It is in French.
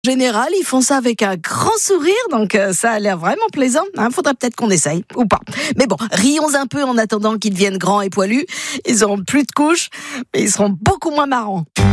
général, ils font ça avec un grand sourire, donc ça a l'air vraiment plaisant. Faudrait peut-être qu'on essaye, ou pas. Mais bon, rions un peu en attendant qu'ils deviennent grands et poilus. Ils auront plus de couches, mais ils seront beaucoup moins marrants.